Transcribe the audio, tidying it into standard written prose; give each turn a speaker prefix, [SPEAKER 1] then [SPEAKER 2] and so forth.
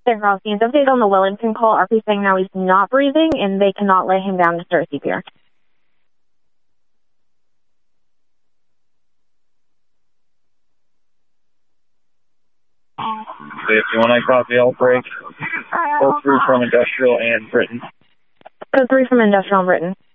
[SPEAKER 1] San Rossins, update on the Wellington call. RP saying now he's not breathing and they cannot lay him down to start CPR.
[SPEAKER 2] If you want to copy outbreak, code 3 from Industrial and Britain.
[SPEAKER 1] Code 3 from Industrial and Britain.